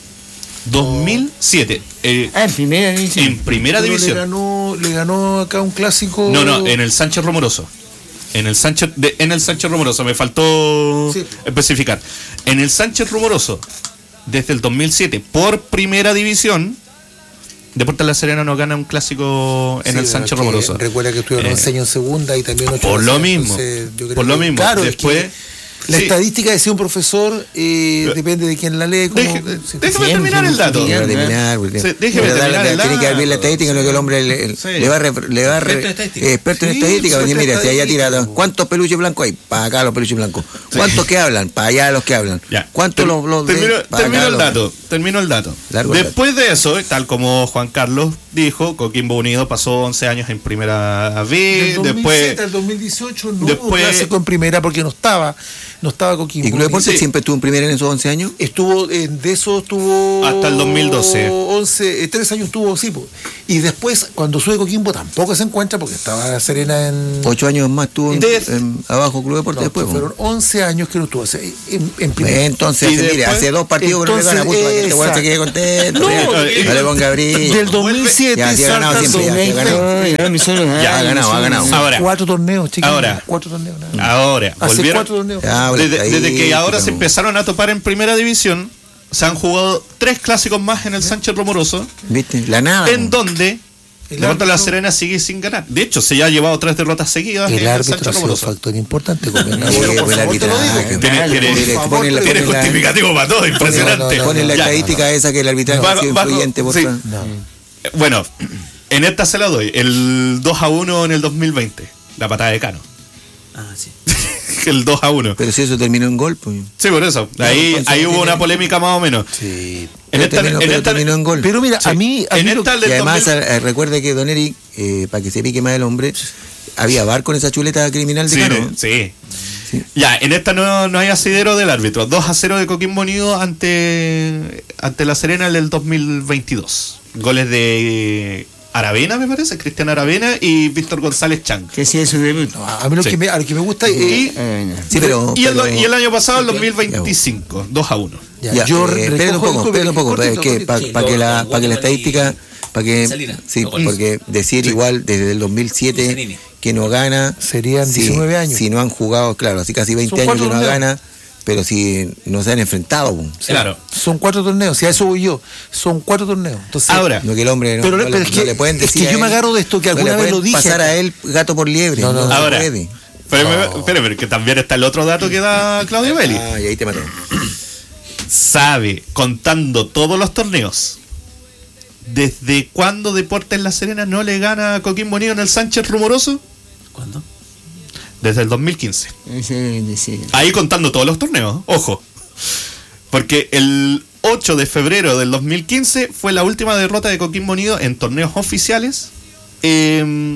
dos mil siete. Eh, Ah, en primera división. en primera Pero división. Le ganó, le ganó acá un clásico. No, no, en el Sánchez Romoroso. En el Sánchez, de- en el Sánchez Rumoroso, me faltó Sí. especificar. En el Sánchez Rumoroso, desde el dos mil siete, por primera división, Deportes La Serena no gana un clásico en Sí, el pero Sánchez es que Rumoroso. Recuerda que estuvieron Eh, once años en segunda y también ocho Por en lo tercera, mismo, entonces yo creo por lo que- mismo. Claro, es Después, que la sí. estadística de ser un profesor eh, Pero- depende de quién la lee. Como, Deje- sí. déjeme Sí, terminar el dato. Tiene que terminar, porque- Sí, déjeme pero terminar dale, el tiene que dato. ver la estadística, lo que el hombre le, Sí. le va a re- le va a re- Experto en estadística. eh, experto en Sí, estadística, experto porque en mira, si allá tira estadística. ¿cuántos peluches blancos hay? Para acá los peluches blancos. ¿Cuántos que hablan? Para allá los que hablan. Ya. ¿Cuántos Ter- los, los de- termino, para termino acá el los- dato, termino el dato. Largo el Después de eso, tal como Juan Carlos, dijo, Coquimbo Unido pasó once años en primera B, Del dos mil después... siete al dos mil dieciocho no hubo después- clásico en primera porque no estaba, no estaba Coquimbo. ¿Y Club Deportes Sí. siempre estuvo en primera en esos once años? Estuvo, eh, de eso estuvo... Hasta el dos mil doce. once, eh, tres años estuvo, sí. po. Y después, cuando sube Coquimbo, tampoco se encuentra porque estaba Serena en... Ocho años más estuvo en, De- en- abajo Club Deportes No, después. fueron once años que no estuvo. O sea, en, en primera. Entonces, Y hace, mire, después- hace dos partidos que no le gana entonces, mucho, para que este weón se quede contento. No, mira. eh, no le ponga brillo. Del dos mil siete Ya, sí ha ganado salta al siempre, ya, sí ha dos mil veinte. ganado. No, ya, mi solo, Ya, ah, ha ganado, mi ha solo, ganado. no. Ahora, Cuatro torneos, chiquillos. Ahora. Cuatro torneos. nada. ahora, Hace volvieron... cuatro torneos. Ya, bueno, Desde, ahí, desde que ahora se pero- empezaron a topar en primera división, se han jugado tres clásicos más en el Sánchez Romoroso, ¿Viste? La nada. en donde El Deportes La árbitro- Serena sigue sin ganar. De hecho, se ya ha llevado tres derrotas seguidas en El el árbitro Sánchez ha sido un Romoroso. factor importante. Con el, Sí, por buen favor, te lo digo. arbitraje. Tiene- Claro, tiene- mire, por pone la- favor, Tiene pone la- justificativo para todo, impresionante. No, no, no, Pone la Ya. estadística esa que el arbitraje Bajo- ha sido bajo- influyente, por sí. favor. No. Bueno, en esta se la doy. El dos a uno en el dos mil veinte. La patada de Cano. Ah, sí. El dos a uno. Pero si eso terminó en gol, pues. Sí, por eso. Ahí, entonces ahí no hubo tiene- una polémica más o menos. Sí. En Pero esta, terminó, en pero esta- terminó en gol. Pero mira, Sí. a mí. A En mí lo- esta del Y además, dos mil eh, recuerde que Don Eric, eh, para que se pique más el hombre, había bar con esa chuleta criminal de Sí, Cano. sí. Sí. Ya, en esta no, no hay asidero del árbitro. dos a cero de Coquimbo Unido ante, ante La Serena en el dos mil veintidós. Goles de Aravena, me parece, Cristian Aravena y Víctor González Chang. Que hacía su debut. A mí lo, Sí. que, me, a lo que me gusta. eh, Y, Ah, bueno. Sí, pero. y, el, pero- y el año pasado, el dos mil veinticinco, dos a uno. ya, Ya, yo eh, recojo- espérate un poco, disculpe, espérate un poco, cortito, es que cortito. para Sí, que lo- la, lo- pa' que la lo- estadística, para que Salinas, sí, lo gol. porque decir igual desde el dos mil siete Zanini. que no gana Serían sí, diecinueve años. si no han jugado, claro, así casi veinte Son años que cuatro no torneos. gana, pero si no se han enfrentado, po. Claro. Son cuatro torneos, si a eso voy yo. Son cuatro torneos. Entonces, Ahora, no que el hombre no, Pero- no pero le, es no que- le pueden es decir que a yo me él- agarro de esto que no alguna le vez lo pueden dije pasar acá. a él gato por liebre, No, no, no, se ahora, puede. pero, me- No. espere, pero que también está el otro dato que da Claudio Belli. Ah, y ahí te mató. Sabe, contando todos los torneos, ¿desde cuándo Deportes La Serena no le gana a Coquimbo Unido en el Sánchez Rumoroso? ¿Cuándo? Desde el dos mil quince. Ese es decir. Ahí contando todos los torneos, ojo. Porque el ocho de febrero del dos mil quince fue la última derrota de Coquimbo Unido en torneos oficiales. eh,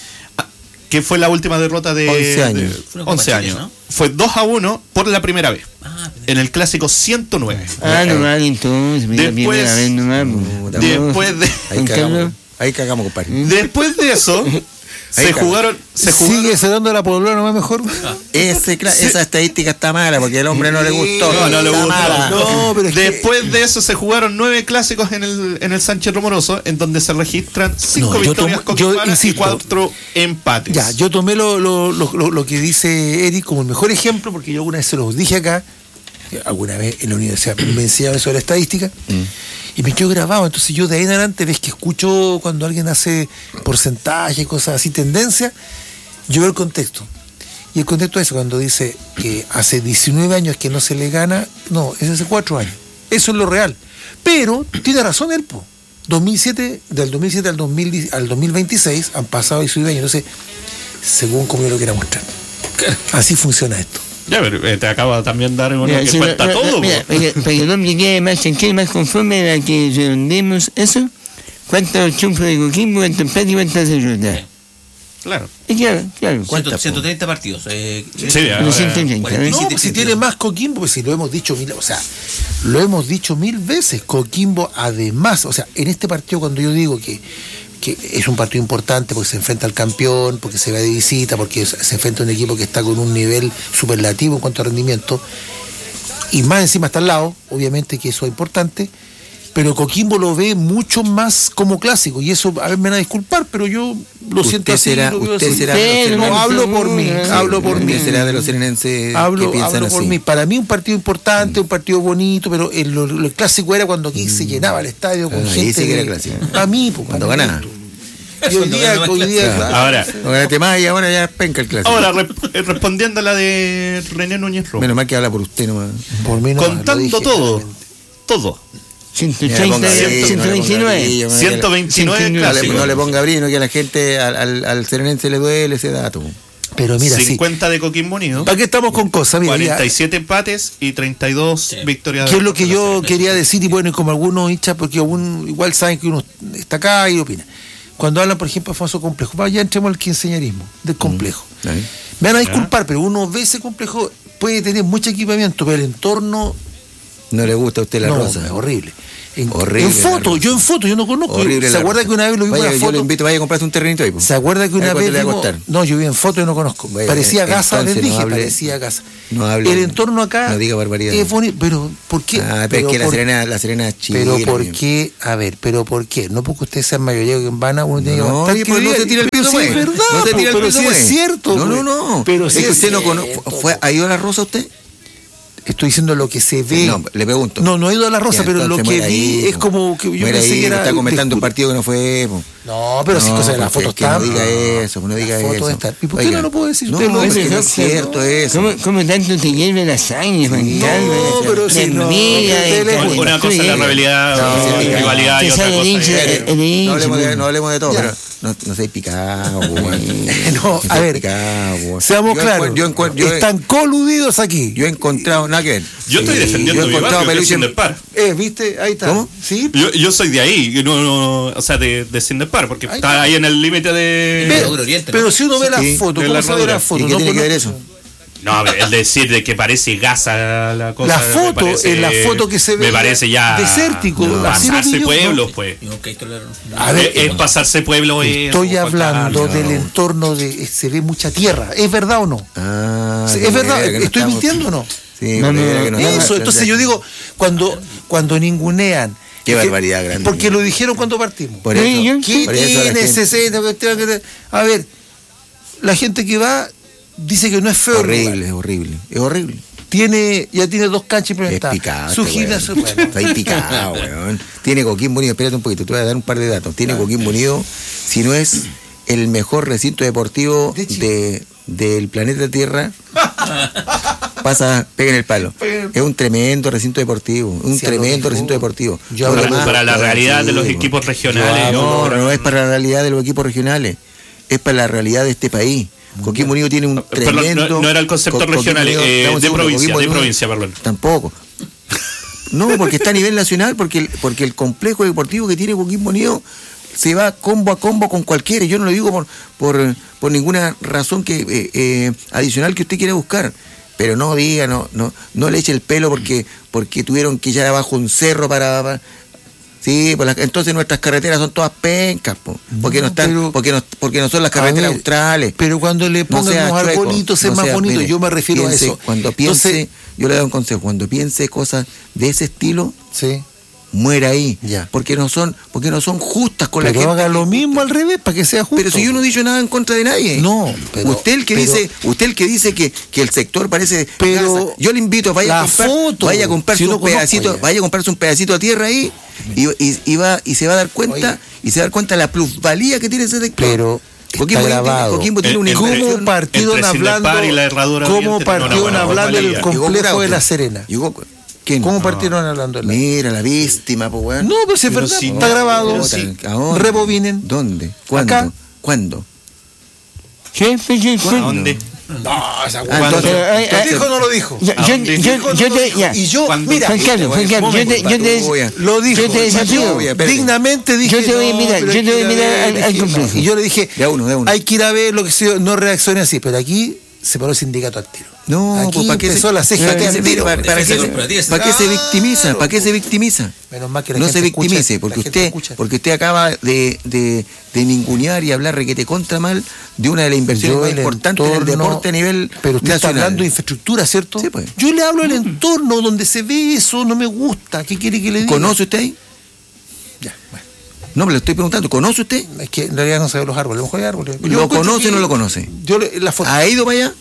que fue la última derrota de once años. de- Fueron once compañeros, años. ¿no? Fue dos a uno por la primera vez. Ah, En el clásico ciento nueve. Ah, no vale entonces. mira, Después- primera vez nomás, No, pues. Después de, Ahí Juan cagamos, Carlos. ahí cagamos, compadre. después de eso, se cagamos. jugaron. Se jugaron Sigue cerrando la polola nomás mejor. Ese, cla- esa estadística está mala porque el hombre no le gustó. No, no le Está gustó. mala. No, pero es que- Después de eso se jugaron nueve clásicos en el, en el Sánchez Romoroso, en donde se registran cinco No, yo victorias tomo- yo coquimanas y insisto. cuatro empates. Ya, yo tomé lo, lo, lo, lo- lo que dice Eric como el mejor ejemplo, porque yo alguna vez se los dije acá, que alguna vez en la universidad me enseñaron eso de la estadística, y me quedó grabado. Entonces yo de ahí en adelante, ves que escucho cuando alguien hace porcentaje, cosas así, tendencia, yo veo el contexto. Y el contexto es eso, cuando dice que hace diecinueve años que no se le gana, no, es hace cuatro años. Eso es lo real. Pero tiene razón él, po. dos mil siete, del dos mil siete al, dos mil diez al dos mil veintiséis han pasado diecinueve años. Entonces, según como yo lo quiera mostrar. Así funciona esto. Ya, pero eh, te acabo también de dar una Mira, que si cuenta no- no- todo. mira, po. para, que, para que el hombre quede más tranquilo, más conforme a que redondemos eso, ¿cuántos triunfos de Coquimbo, cuántos empates y cuántas derrotas? Claro. Y claro, claro. ciento- ciento treinta partidos. Eh, Sí, ahora- Los ciento treinta, cuarenta y ¿ves? No, siete pues si títulos. tiene más Coquimbo, pues si lo hemos dicho mil, o sea, lo hemos dicho mil veces. Coquimbo, además, o sea, en este partido cuando yo digo que, que es un partido importante porque se enfrenta al campeón, porque se va de visita, porque se se enfrenta a un equipo que está con un nivel superlativo en cuanto a rendimiento, y más encima está al lado, obviamente que eso es importante, pero Coquimbo lo ve mucho más como clásico, y eso, a ver, me van a disculpar, pero yo lo Usted siento así. será- lo veo usted así. será de los Pero serenenses. hablo por mí, Sí, hablo por mí. Usted será de los serenenses que Hablo, piensan hablo por así. mí. Para mí un partido importante, un partido bonito, pero el, lo, lo clásico era cuando aquí se llenaba el estadio con Ah, ahí gente. sí que era de- clásico. Para mí, pues, Cuando para mí. ganaba. Y hoy día, Cuando hoy día, ganaba. claro. Ahora, No ganaste más y ahora ya es penca el clásico. ahora rep- eh, respondiendo a la de René Núñez Romo. Menos mal que habla por usted nomás. por mí no, lo Contando dije, todo, claramente. todo. ciento Mira, treinta, ponga brillo, no le ponga ciento veintinueve. brillo, no le- ciento veintinueve No le, clásicos. no le ponga brillo, no que a la gente, al, al, al serenense le duele ese dato. Pero mira, cincuenta sí. de Coquimbo Unido. ¿Para qué estamos con cosas? Mira, cuarenta y siete empates y treinta y dos Sí. victorias. ¿qué es lo que de yo Serena. quería decir? Y bueno, y como algunos hinchas, porque aún igual saben que uno está acá y opina. Cuando hablan, por ejemplo, de famoso complejo, vaya, ya entremos al quinceañerismo del complejo. Mm. Ahí. Me van a Ya. disculpar, pero uno ve ese complejo, puede tener mucho equipamiento, pero el entorno No le gusta a usted la no, rosa. es horrible. En, Horrible en foto, la rosa. yo en foto, yo no conozco. Horrible ¿Se la acuerda rosa. que una vez lo vi Vaya, una yo foto? le invito, vaya a comprarse un terrenito ahí. po. ¿Se acuerda que una ¿Sabe cuánto vez le va a vimos- costar? No, yo vi en foto y no conozco. Vaya, parecía eh, Gaza, les entonces dije, no hable- parecía Gaza. no hable- el entorno acá no diga barbaridad. es bonito, pero ¿por qué? Ah, pero es que la por- Serena, la Serena es china. Pero ¿por qué? A ver, pero ¿por qué? No porque usted sea mayoría que en Vana, uno tiene que No, aguantar y que pues no diga- se tira el pero piso, sí pues. es verdad, No se pues, tira el pero piso, sí pues. es cierto. No, no, pues. no. Pero es sí que usted no cierto, conoce. ¿Fue, ¿Ha ido a la Rosa usted? Estoy diciendo lo que se ve. No, le pregunto. No, no he ido a la Rosa, Ya, pero lo entonces que muera vi ahí, es po. como que yo Muera pensé ahí, que era. está comentando un disculpe. partido que no fue. po. No, pero sí, No, cosas de las porque fotos que no están. diga eso, no diga Las fotos eso. están. ¿Y por qué Oiga, no lo puedo decir? No, Usted lo es dice. que no es cierto eso. ¿Cómo, ¿Cómo tanto te hierve la sangre, Juan No, Carlos? pero De si no, envidia, usted de le gusta. Una cosa es la rivalidad, No, la sí, rivalidad y te otra sale el cosa hincha, es- el- el No hincha, hablemos de, pues. no hablemos de todo, Ya. pero no, no seáis picado, weón. No, No a seáis ver, picado, weón. seamos Yo claros. encuent- Yo, encuent- yo he- Están coludidos aquí. yo he encontrado, nada que ver. Yo estoy Sí, defendiendo yo he mi encontrado barrio, que es peluche en- Cinder Par. Eh, ¿viste? Ahí está. ¿Cómo? Sí. Yo, yo soy de ahí, que no, no, o sea, de, de Cinder Par, porque Ahí está está. ahí en el límite de. Pero, Duro Oriente, pero ¿no? si uno ve las Sí, fotos, de ¿cómo la se ve herradura. las fotos? ¿Y qué No tiene que ver conozco. eso? No, el decir de que parece Gaza la cosa. La me foto, parece- en la foto que se ve Me parece ya. desértico, no, así lo vi pasarse yo, pueblos, ¿no? pues. Yo nunca he visto la- A ver, es, es pasarse pueblo. eh, Estoy Juan hablando Carlos. del entorno de. Se ve mucha tierra. ¿Es verdad o no? Ah, Sí, que ¿Es verdad? que no ¿Estoy estamos- mintiendo o no? Sí, No, porque no, era que no, estamos- Eso, entonces yo digo, cuando, cuando ningunean. Qué es que- barbaridad grande. Porque lo dijeron cuando partimos. Por Sí, eso, yo- ¿Qué por eso la tiene gente- sesenta? cuestión que te- A ver, la gente que va dice que no es feo. el horrible, lugar. es horrible, es horrible. Tiene, ya tiene dos canchas Es implementadas. picado. Su este weón. gimnasio, bueno. Está ahí picado, weón. Tiene Coquimbo Unido, espérate un poquito, te voy a dar un par de datos. Tiene Coquimbo Unido, si no es el mejor recinto deportivo De Chile. de, del planeta Tierra, pasa, pega en el palo. Es un tremendo recinto deportivo, un Sí, a lo tremendo mejor. recinto deportivo. Yo Por hablo lo Para, más, para la lo realidad de los deportivo. equipos regionales. No, yo- no es para la realidad de los equipos regionales, es para la realidad de este país. Coquimbo Unido tiene un Perdón, no- tremendo... no era el concepto Co- Coquimbo regional, Unido- eh, dame un de segundo, provincia, Coquimbo de Unido- provincia, perdón. Tampoco. No, porque está a nivel nacional, porque el, porque el complejo deportivo que tiene Coquimbo Unido se va combo a combo con cualquiera. Yo no lo digo por, por, por ninguna razón que eh, eh, adicional que usted quiera buscar. Pero no diga, no, no, no le eche el pelo porque, porque tuvieron que ir abajo un cerro para... para- sí, pues las- entonces nuestras carreteras son todas pencas, po, porque no, No, están, pero- porque no, porque no son las A carreteras ver, australes. Pero cuando le No pongan sea unos chueco, arbolitos es no más sea- bonito. mire, Yo me refiero piense- a eso. Cuando piense, Entonces, yo le doy un consejo, cuando piense cosas de ese estilo, sí. muera ahí, Ya. porque no son, porque no son justas con la Pero gente. haga lo mismo al revés para que sea justo. Pero si yo no he dicho nada en contra de nadie. No, pero- usted el que pero- dice, usted el que dice que, que el sector parece Pero Gaza. Yo le invito, vaya la a comprar, foto, vaya a comprarse si yo un no conozco pedacito, allá. vaya a comprarse un pedacito de tierra ahí y, y, y va y se va a dar cuenta Oiga. y se va a dar cuenta de la plusvalía que tiene ese sector. Pero Coquimbo está tiene- grabado. Coquimbo tiene El- una el- ¿Cómo inversión. partieron entre Cinder hablando? Par y la Herradura ¿Cómo Oriente tiene una partieron buena hablando del formalidad. Llegó complejo Curauto. de La Serena? Llegó- ¿Quién? ¿Cómo No. partieron hablando de la Mira la víctima, pues weón. No, pero si es Pero verdad, sí, está no, grabado. pero sí. Sí. ¿A dónde? Rebobinen. ¿Dónde? ¿Cuándo? Acá. ¿Cuándo? ¿Qué? ¿Qué? ¿Qué? ¿A dónde? No, esa Ah, hueá. entonces- Pero, ay, ¿Lo ay, dijo o no lo dijo? Yo, ¿A yo, dónde? yo, Dijo, yo no te, lo dijo. ya. Y yo, ¿Cuándo? mira, Juan Carlos, Juan Carlos, yo te, yo te, lo dijo. yo te desafío. Oye, espérate. Dignamente dije. Yo te voy a no, mirar, pero yo hay te voy a que ir mirar ver, al- al dije, no. complejo. Y yo le dije, De a uno, de a uno. hay que ir a ver lo que se no reaccione así, pero aquí se paró el sindicato al tiro. No, aquí pues ¿para qué empezó se, la ceja ¿para qué al se, tiro. para, para Defensa qué se- corporativa. para qué se Claro, victimiza? ¿Para qué se victimiza? Menos mal que la No gente se escucha, victimice, la porque gente usted, escucha. porque usted acaba de, de, de ningunear y hablar requete contra mal de una de las inversiones Yo más el importantes del entorno- deporte a nivel Pero usted está nacional. hablando de infraestructura, ¿cierto? Sí, pues. Yo le hablo del entorno donde se ve eso, no me gusta. ¿Qué quiere que le diga? ¿Conoce usted ahí? Ya, bueno. No, me lo estoy preguntando. ¿Conoce usted? Es que en realidad no sabe los árboles, a lo mejor hay árboles. Yo ¿Lo encuentro conoce que- o no lo conoce? Yo le- la foto. ¿Ha ido para allá?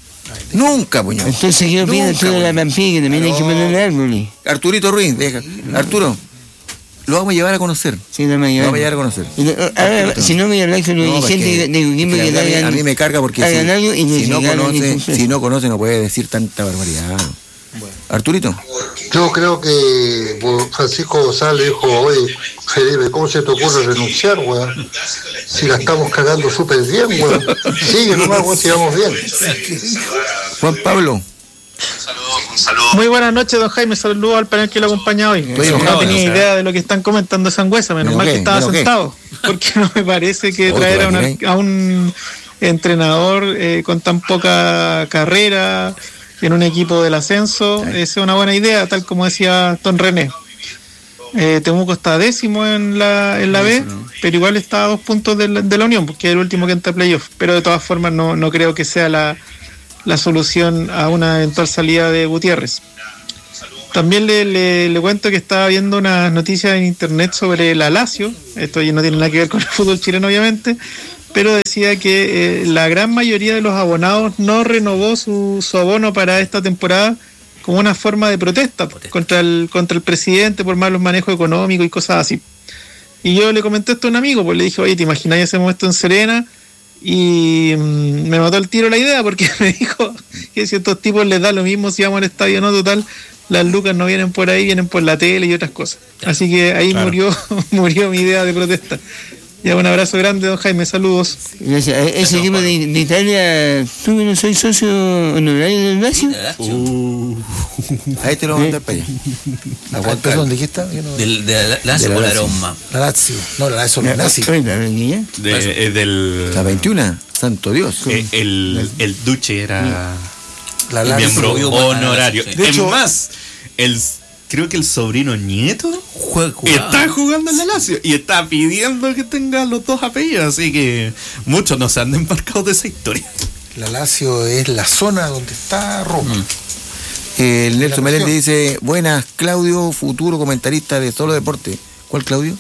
Nunca, puñal. Entonces yo pido Nunca, todo la bueno. Pampilla, que también hay que poner árboles. Arturito Ruiz, deja. Arturo, lo vamos a llevar a conocer. Sí, la Lo mayoría. vamos a llevar a conocer. Y lo- ahora, si no voy a hablar con los No, pues dirigentes que- de Coquimbo que que a, mí, hagan- a mí me carga porque hagan algo y si, les si no regalan el conoce, complejo. si no conoce no puede decir tanta barbaridad. Arturito. Yo creo que bueno, Francisco González dijo, oye, Felipe, ¿cómo se te ocurre renunciar, weón? Si la estamos cagando súper bien, weón. Sigue nomás, weón, si vamos bien. Juan Pablo. Muy buenas noches, don Jaime. Saludos al panel que lo acompaña hoy. Estoy No enojado, tenía o sea. idea de lo que están comentando Sangüesa. Menos ¿Pero mal qué? que estaba ¿Pero qué? sentado. Porque no me parece que Oh, traer te a, una- imaginas. a un entrenador eh, con tan poca carrera en un equipo del ascenso eh, sea una buena idea, tal como decía Don René. Eh, Temuco está décimo en la, en la B, pero igual está a dos puntos de la, de la Unión, porque es el último que entra a playoff. Pero de todas formas no, no creo que sea la, la solución a una eventual salida de Gutiérrez. También le, le, le cuento que estaba viendo unas noticias en internet sobre la Lazio. Esto ya no tiene nada que ver con el fútbol chileno, obviamente, pero decía que eh, la gran mayoría de los abonados no renovó su, su abono para esta temporada como una forma de protesta contra el contra el presidente por malos manejos económicos y cosas así. Y yo le comenté esto a un amigo, pues le dije, oye, ¿te imaginas que hacemos esto en Serena? Y mmm, me mató el tiro la idea, porque me dijo que si a estos tipos les da lo mismo si vamos al estadio o no, total, las lucas no vienen por ahí, vienen por la tele y otras cosas. Así que ahí Claro. murió murió mi idea de protesta. Ya, un abrazo grande, don Jaime, saludos. Gracias. E- Ese equipo de, de Italia, tú que no soy socio honorario del Lazio. Ahí te lo voy a mandar para allá. ¿A cuánto es donde está? Yo no- Del, de la, la, De la o la Lazio. Roma. La Lazio. No, la Lazio no es nazi. Oye, la Blanquilla. De- eh, del, La veintiuna, santo Dios. eh, el, el Duce era La el Lazio. miembro Lazio. honorario. De Es hecho- más, el, creo que el sobrino nieto Juega, jugaba. está jugando en la Lazio y está pidiendo que tenga los dos apellidos, así que muchos no se han embarcado de esa historia. La Lazio es la zona donde está Roma. El Nelson La Meléndez región. dice, buenas, Claudio, futuro comentarista de Solo Deporte. ¿Cuál Claudio?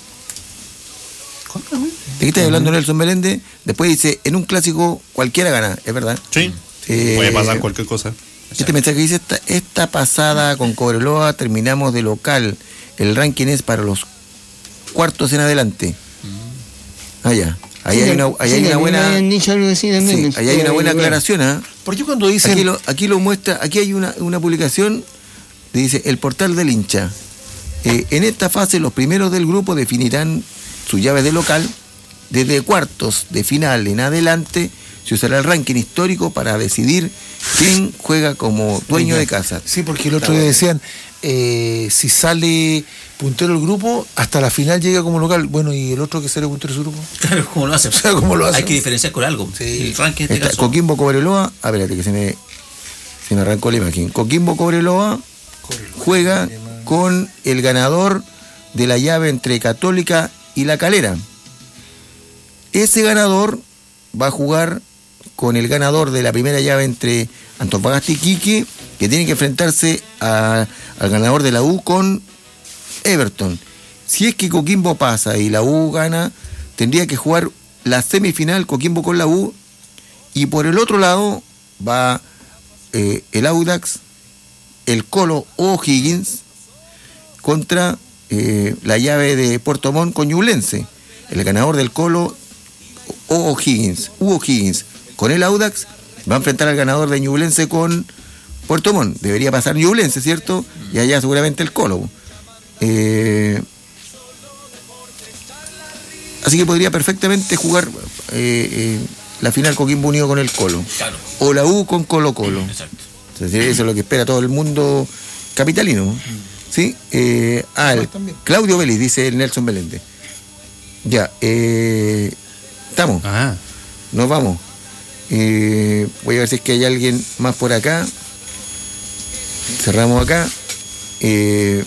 ¿De qué estás hablando, Nelson Meléndez? Después dice, en un clásico cualquiera gana, es verdad. Sí, Eh, puede pasar cualquier cosa. Este mensaje dice, esta, esta pasada con Cobreloa terminamos de local. El ranking es para los cuartos en adelante. Ah, ya. Ahí hay una, ahí Sí, hay una a mí me buena... habían dicho algo así también. Sí, ahí hay una buena aclaración, ¿ah? ¿Por qué cuando dicen Aquí lo, aquí lo muestra, aquí hay una, una publicación, dice el portal del hincha. Eh, en esta fase los primeros del grupo definirán sus llaves de local. Desde cuartos de final en adelante se usará el ranking histórico para decidir quién juega como dueño de casa. Sí, porque el otro día decían, eh, si sale puntero el grupo, hasta la final llega como local. Bueno, ¿y el otro que sale puntero de su grupo? Claro, ¿cómo lo hacen? O sea, ¿cómo lo hacen? Hay que diferenciar con algo. El ranking de este Está caso. Coquimbo Cobreloa, a ver, espérate que se me, se me arrancó la imagen. Coquimbo Cobreloa juega con el ganador de la llave entre Católica y La Calera. Ese ganador va a jugar con el ganador de la primera llave entre Antofagasta y Quique, que tiene que enfrentarse a- al ganador de la U con Everton. Si es que Coquimbo pasa y la U gana, tendría que jugar la semifinal Coquimbo con la U, y por el otro lado va eh, el Audax, el Colo o O'Higgins contra eh, la llave de Puerto Montt con Ñublense. El ganador del Colo o O'Higgins, u O'Higgins con el Audax va a enfrentar al ganador de Ñublense con Puerto Montt. Debería pasar Ñublense, ¿cierto? Y allá seguramente el Colo. Eh, así que podría perfectamente jugar eh, eh, la final Coquimbo unido con el Colo. Claro. O la U con Colo Colo. Exacto. Entonces, eso es lo que espera todo el mundo capitalino. ¿Sí? Eh, ah, el Claudio Vélez, dice el Nelson Meléndez. Ya, eh, estamos. Ah, Nos vamos. Eh, voy a ver si es que hay alguien más por acá. Cerramos acá. Eh,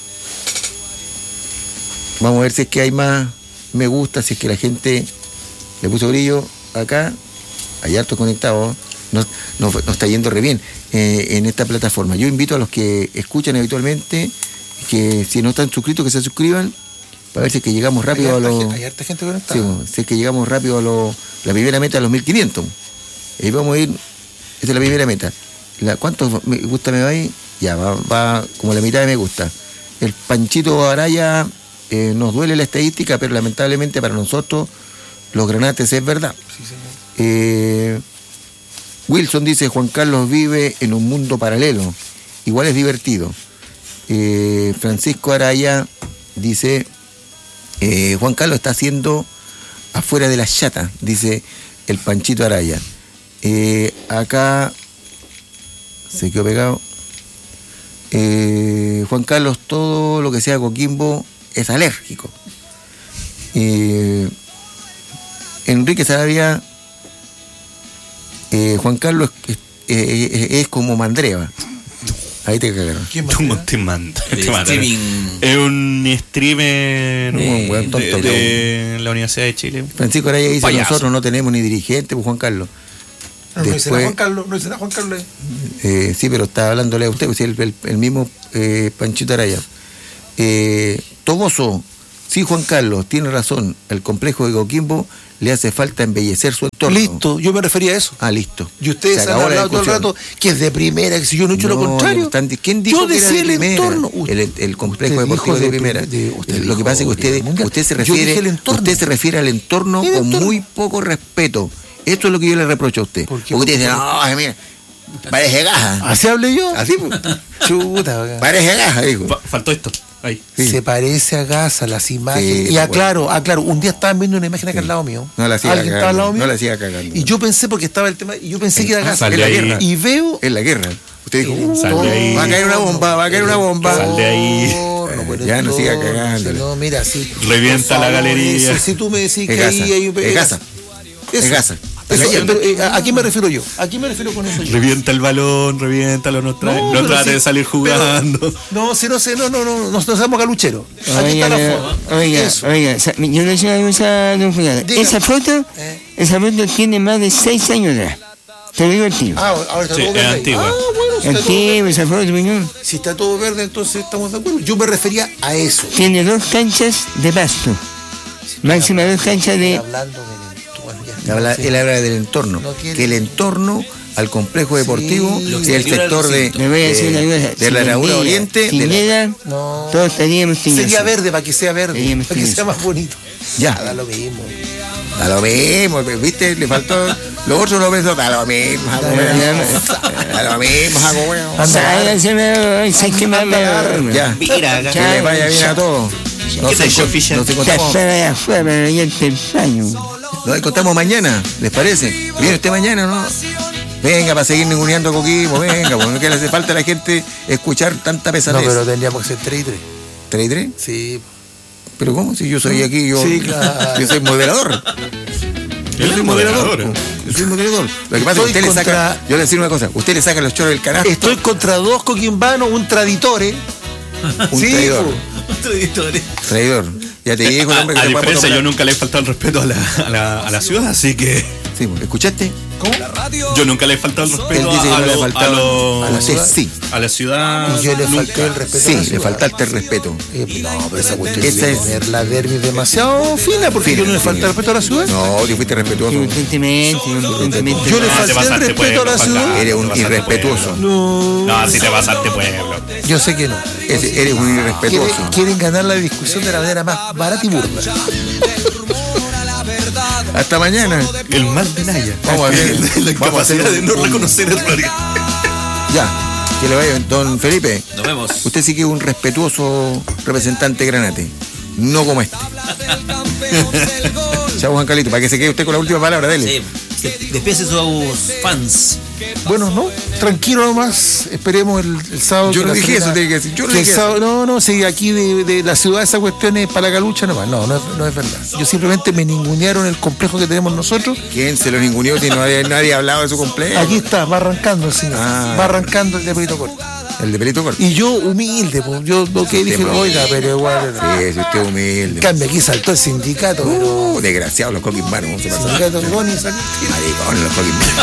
vamos a ver si es que hay más me gusta, si es que la gente le puso brillo acá. Hay hartos conectados. Nos, nos, nos está yendo re bien eh, en esta plataforma. Yo invito a los que escuchan habitualmente que si no están suscritos que se suscriban para ver si es que llegamos rápido hay a harta, los... gente, hay harta gente conectada. Sí, bueno, si es que llegamos rápido a lo, la primera meta a los mil quinientos. Ahí vamos a ir, esa es la primera meta. La, ¿Cuántos me gusta me va ahí? Ya, va, va como la mitad de me gusta. El Panchito Araya, eh, nos duele la estadística, pero lamentablemente para nosotros los granates es verdad. Sí, señor. Eh, Wilson dice, Juan Carlos vive en un mundo paralelo. igual es divertido. Eh, Francisco Araya dice, eh, Juan Carlos está haciendo afuera de la chata, dice el Panchito Araya. Eh, acá se quedó pegado. Eh, Juan Carlos, todo lo que sea Coquimbo es alérgico. Eh, Enrique Sarabia, eh, Juan Carlos es, es, es, es como Mandreva. Ahí te cagaron. ¿Quién Tú más? te manda. El te manda. streaming. Es un streamer No, eh, weón, tonto, de, de la Universidad de Chile. Francisco Araya dice, Payaso. nosotros no tenemos ni dirigente, pues Juan Carlos. No, no dice nada Después- Juan Carlos, no dice nada Juan Carlos. Eh, sí, pero está hablándole a usted, pues, el, el, el mismo eh, Panchito Araya. Eh, Toboso, sí, Juan Carlos, tiene razón. El complejo de Coquimbo le hace falta embellecer su entorno. Listo, yo me refería a eso. Ah, listo. Y ustedes Se han acabó la hablado todo el discusión. rato que es de primera, que si yo no he hecho lo No, contrario. están- ¿Quién dijo yo que era decía de el primera? entorno. El, el complejo Usted deportivo dijo de primera. de- usted lo que dijo pasa es que usted, de mundial. usted se Yo dije refiere, el entorno. usted se refiere al entorno El con entorno. muy poco respeto. Esto es lo que yo le reprocho a usted. ¿Por qué? Porque usted dice, no, mira, parece gaja. ¿Así hablé yo? Así, pues. Chuta, Parece gaja, dijo. Fa- faltó esto. Ahí. Sí. se parece a Gaza las imágenes. Sí, y pues, aclaro, aclaro, un día estaban viendo una imagen acá al lado mío. No la siga Alguien estaba al lado cagando. mío. No la siga cagando. Y yo pensé, porque estaba el tema, y yo pensé que era Gaza. Sal de la ahí. guerra. Y veo. Es la guerra. Usted dijo, el uh, Sal de ahí. va a caer una bomba, va a caer una bomba. Sal de ahí. entorno, pero Ya no siga entorno, cagándole. si no, mira, sí. Revienta Por la favor, galería. eso, si tú me decís Es que Gaza. ahí hay un. Es Gaza. Eso. Es Gaza. Eso, Es la pero, eh, ¿a qué me refiero yo? ¿A qué me refiero con eso yo? Revienta el balón, reviéntalo, no, trae, No, no, pero trate sí, de salir jugando. Pero- no, si no sé, no, no, no, no, no seamos galucheros. Aquí Oiga, está la no, foto. oiga, Eso. oiga, sa- yo le decía una cosa, don Julián. Diga. Esa foto, Eh. esa foto tiene más de seis años atrás. Te lo digo al tiro. Ah, ahora está Sí, todo es verde. ahí. antigua. Ah, bueno, si está, todo Antiguo, verde. esa foto, señor. Si está todo verde, entonces estamos de acuerdo. Yo me refería a eso. Tiene dos canchas de pasto. Máxima dos canchas de... Hablando del entorno. ya está. Habla- Sí. él habla del entorno. No quiere- Que el entorno al complejo deportivo Sí. y Lo el exterior al sector de, recinto. Le voy a decir una cosa. de, de la Herradura Oriente. de la- Chilena, No. todos estaríamos Sería tiñosos. verde para que sea verde, Seríamos para que sea tiñosos. más bonito. Ya. Da lo mismo. Da lo mismo, ¿viste? Le faltó. Lo otro lo pensó, da lo mismo, jaco, weón. Da lo mismo, jaco, weón. Sáquense, me- sáquenme, me- Ya. Mira, Que les vaya bien a todos. Nos, ¿Qué tal, encon- Fisher? nos Te encontramos, espero allá afuera, pero ya es temprano. nos encontramos mañana, ¿les parece? ¿Viene usted mañana o no? Venga, para seguir ninguneando a Coquimbo, venga, porque no que le hace falta a la gente escuchar tanta No, pesadez. pero tendríamos que ser tres y tres. ¿Tres y tres? Sí. ¿Pero cómo? Si yo soy aquí, yo, Sí, claro. yo soy moderador. Yo soy moderador. po. Yo soy moderador. Lo que pasa es que Estoy usted le saca. contra- Yo le voy a decir una cosa. Usted le saca los choros del canasto. Estoy contra dos coquimbanos, un traditore. un Sí, traidor. po. Traidor. Ya te dijo el hombre que A te puede diferencia, tomar- yo nunca le he faltado el respeto a la, a la, a la ciudad, así que Sí, po. ¿Escuchaste? yo nunca le he faltado el Él respeto dice que a, no le lo- a, faltaba. lo- A la C, sí. a la ciudad. Y yo le falté nunca. el respeto a Sí, la le ciudad. faltaste el respeto. Eh, no, pero esa cuestión Esa de es- poner la derby demasiado fina, porque Fina, yo no le falté fina. el respeto a la ciudad. No, tú fuiste respetuoso. Constantemente, constantemente. Yo le No, te falté el pasaste, respeto pueblo, a la Juan ciudad. Carlos, Eres te un pasaste, irrespetuoso. pueblo. No, No, así te pasaste, pueblo. yo sé que no. Ese- Eres un Quieren, irrespetuoso. quieren ganar la discusión de la manera más barata y burda. Hasta mañana. El mal de Naya. Vamos a ver. La Vamos a hacer incapacidad de un- no un- reconocer errores. Ya. Que le vaya, don Felipe. Nos vemos. Usted sí que es un respetuoso representante granate. No como este. Chao, Juan Carlito, para que se quede usted con la última palabra, dele. Sí. Despídese sus fans. Bueno, no, tranquilo nomás. Esperemos el, el sábado. Yo que no la dije Serena- eso, tiene que decir. Yo no que el dije sábado- eso. no, no, si aquí de, de la ciudad esa cuestión es para la galucha nomás. No, no, es- no es verdad. Yo simplemente me ningunearon el complejo que tenemos nosotros. ¿Quién se lo ninguneó si no había, nadie ha hablado de su cumpleaños? Aquí está, va arrancando el señor. Ah. Va arrancando el de pelito corto. El de pelito corto. Y yo, humilde, pues, yo lo que dije, Usted, oiga, pero igual. Sí, si usted es humilde. Cambia, aquí saltó el sindicato, pero. Uh, desgraciados los coquimbanos. ¿Cómo se pasa? Sindicato Goni salió. Maricón, los coquimbanos.